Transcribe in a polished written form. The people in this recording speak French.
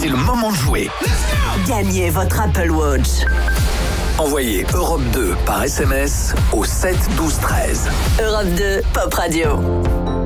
le moment de jouer. Gagnez votre Apple Watch. Envoyez Europe 2 par SMS au 7 12 13. Europe 2, Pop Radio.